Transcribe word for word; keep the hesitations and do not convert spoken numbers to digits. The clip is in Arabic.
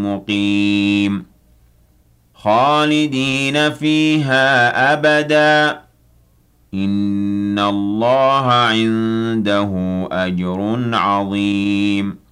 مقيم خالدين فيها أبدا إن الله عنده أجر عظيم